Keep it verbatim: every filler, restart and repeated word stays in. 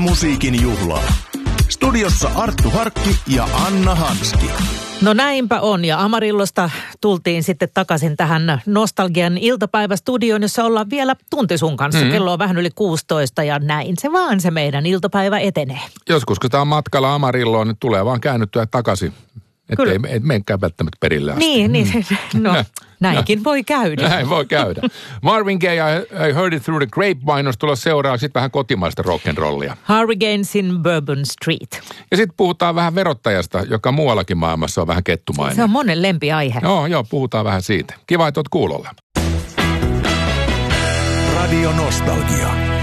Musiikin juhlaa. Studiossa Arttu Harkki ja Anna Hanski. No näinpä on, ja Amarillosta tultiin sitten takaisin tähän Nostalgian iltapäivästudioon, jossa ollaan vielä tunti sun kanssa. Mm-hmm. Kello on vähän yli kuusitoista ja näin se vaan se meidän iltapäivä etenee. Joskus kun tämä on matkalla Amarilloon, niin tulee vaan käännyttyä takaisin. Että ei, ei menkään välttämättä perille asti. Niin, niin. No, näinkin voi käydä. Näin voi käydä. Marvin Gaye, I, I Heard It Through the Grapevine, olisi tulla seuraa sitten vähän kotimaista rock'n'rollia. Hurricanesin Bourbon Street. Ja sitten puhutaan vähän verottajasta, joka muuallakin maailmassa on vähän kettumainen. Se on monen lempiaihe. Joo, joo, puhutaan vähän siitä. Kiva, että oot kuulolla. Radio Nostalgia.